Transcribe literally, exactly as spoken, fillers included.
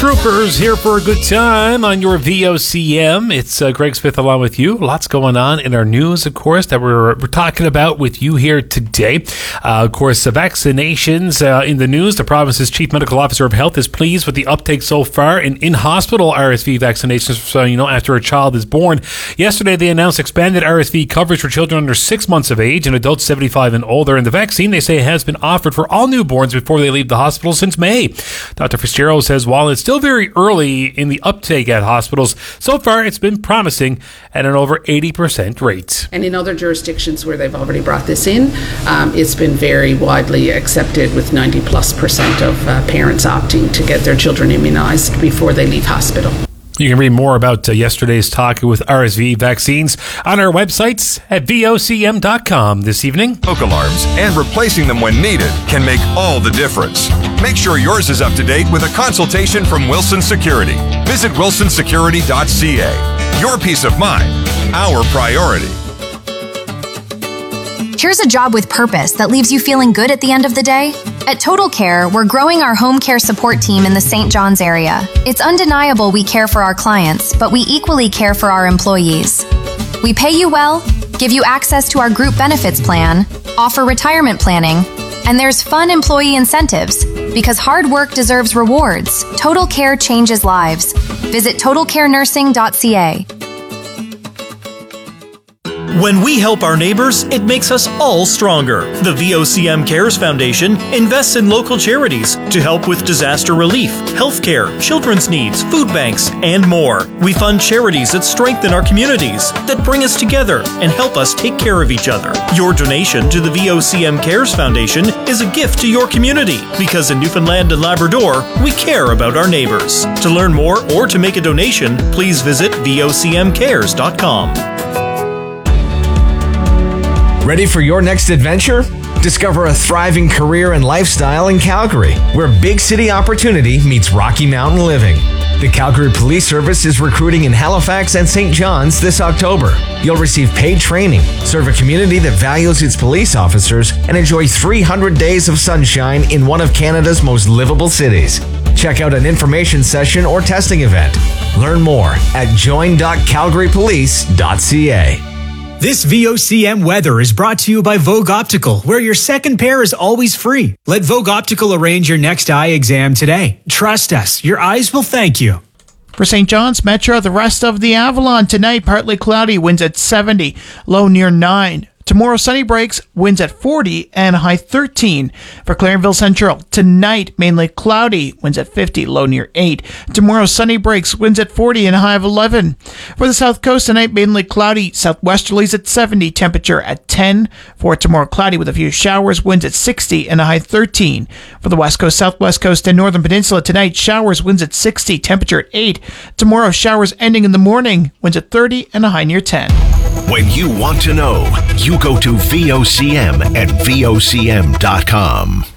Troopers here for a good time on your V O C M. It's uh, Greg Smith along with you. Lots going on in our news, of course, that we're, we're talking about with you here today. Uh, of course, uh, vaccinations uh, in the news. The province's Chief Medical Officer of Health is pleased with the uptake so far in in-hospital R S V vaccinations, so, you know, after a child is born. Yesterday, they announced expanded R S V coverage for children under six months of age and adults seventy-five and older. And the vaccine, they say, has been offered for all newborns before they leave the hospital since May. Doctor Fitzgerald says while it's still very early in the uptake at hospitals, so far it's been promising at an over eighty percent rate. And in other jurisdictions where they've already brought this in, um, it's been very widely accepted, with ninety plus percent of uh, parents opting to get their children immunized before they leave hospital. You can read more about uh, yesterday's talk with R S V vaccines on our websites at V O C M dot com this evening. Smoke alarms and replacing them when needed can make all the difference. Make sure yours is up to date with a consultation from Wilson Security. Visit wilson security dot c a. Your peace of mind, our priority. Here's a job with purpose that leaves you feeling good at the end of the day. At Total Care, we're growing our home care support team in the Saint John's area. It's undeniable we care for our clients, but we equally care for our employees. We pay you well, give you access to our group benefits plan, offer retirement planning, and there's fun employee incentives. Because hard work deserves rewards, Total Care changes lives. Visit total care nursing dot c a. When we help our neighbors, it makes us all stronger. The V O C M Cares Foundation invests in local charities to help with disaster relief, healthcare, children's needs, food banks, and more. We fund charities that strengthen our communities, that bring us together and help us take care of each other. Your donation to the V O C M Cares Foundation is a gift to your community, because in Newfoundland and Labrador, we care about our neighbors. To learn more or to make a donation, please visit V O C M cares dot com. Ready for your next adventure? Discover a thriving career and lifestyle in Calgary, where big city opportunity meets Rocky Mountain living. The Calgary Police Service is recruiting in Halifax and Saint John's this October. You'll receive paid training, serve a community that values its police officers, and enjoy three hundred days of sunshine in one of Canada's most livable cities. Check out an information session or testing event. Learn more at join dot calgary police dot c a. This V O C M weather is brought to you by Vogue Optical, where your second pair is always free. Let Vogue Optical arrange your next eye exam today. Trust us, your eyes will thank you. For Saint John's Metro, the rest of the Avalon tonight, partly cloudy, winds at seventy, low near nine. Tomorrow, sunny breaks, winds at forty and a high thirteen. For Clarenville Central, tonight, mainly cloudy, winds at fifty, low near eight. Tomorrow, sunny breaks, winds at forty and a high of eleven. For the South Coast, tonight, mainly cloudy, southwesterlies at seventy, temperature at ten. For tomorrow, cloudy with a few showers, winds at sixty and a high thirteen. For the West Coast, Southwest Coast, and Northern Peninsula, tonight, showers, winds at sixty, temperature at eight. Tomorrow, showers ending in the morning, winds at thirty and a high near ten. When you want to know, you go to V O C M at V O C M dot com.